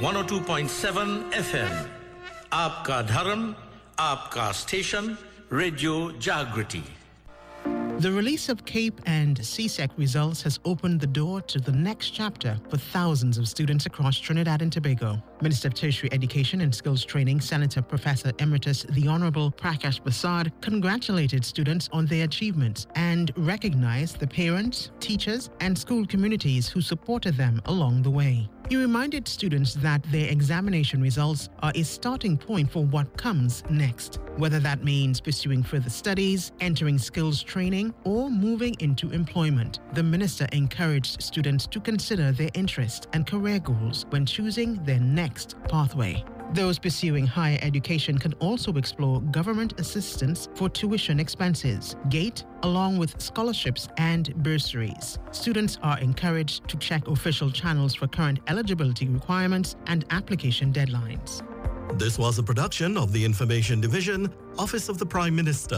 102.7 FM. आपका धर्म, आपका स्टेशन, रेडियो जागृति. The release of CAPE and CSEC results has opened the door to the next chapter for thousands of students across Trinidad and Tobago. Minister of Tertiary Education and Skills Training, Senator Professor Emeritus the Honorable Prakash Basad congratulated students on their achievements and recognized the parents, teachers, and school communities who supported them along the way. He reminded students that their examination results are a starting point for what comes next, whether that means pursuing further studies, entering skills training, or moving into employment. The minister encouraged students to consider their interests and career goals when choosing their next pathway. Those pursuing higher education can also explore government assistance for tuition expenses, GATE, along with scholarships and bursaries. Students are encouraged to check official channels for current eligibility requirements and application deadlines. This was a production of the Information Division, Office of the Prime Minister.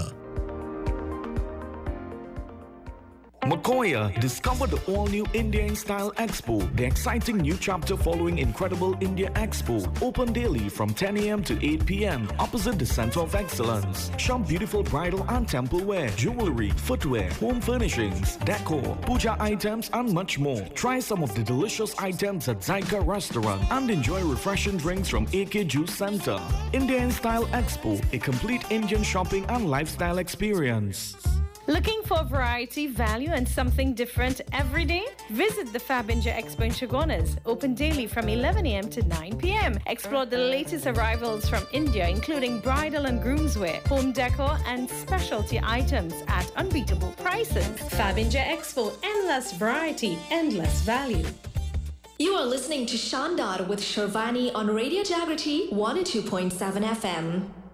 Makoya, discover the all-new India in Style Expo, the exciting new chapter following Incredible India Expo. Open daily from 10 a.m. to 8 p.m. opposite the Center of Excellence. Shop beautiful bridal and temple wear, jewelry, footwear, home furnishings, decor, puja items, and much more. Try some of the delicious items at Zyka Restaurant and enjoy refreshing drinks from AK Juice Center. India in Style Expo, a complete Indian shopping and lifestyle experience. Looking for variety, value, and something different every day? Visit the Fabinja Expo in Chagonas, open daily from 11 a.m. to 9 p.m. Explore the latest arrivals from India, including bridal and groomswear, home decor, and specialty items at unbeatable prices. Fabinja Expo, endless variety, endless value. You are listening to Shandar with Shervani on Radio Jagriti 102.7 FM.